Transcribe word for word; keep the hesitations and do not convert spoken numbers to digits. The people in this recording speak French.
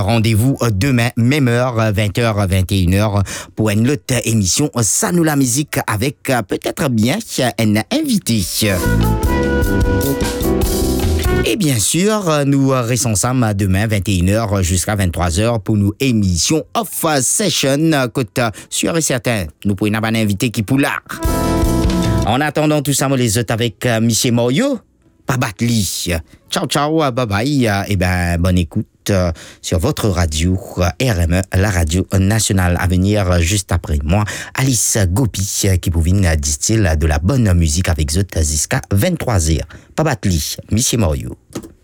rendez-vous demain, même heure, vingt heures, vingt et une heures, pour une autre émission, Ça nous la musique, avec peut-être bien un invité. Et bien sûr, nous restons ensemble demain, vingt et une heures jusqu'à vingt-trois heures pour nos émissions Off Session. Côte sûr et certain, nous pourrions avoir un invité qui poulard. En attendant tout ça, moi les autres avec euh, Michel Morio, pas batli. Ciao, ciao, bye bye. Et ben, bonne écoute euh, sur votre radio R M E, la radio nationale. À venir juste après moi, Alice Gopi, qui vous vient, dit-il, de la bonne musique avec eux jusqu'à vingt-trois heures. Pas batli, Michel Morio.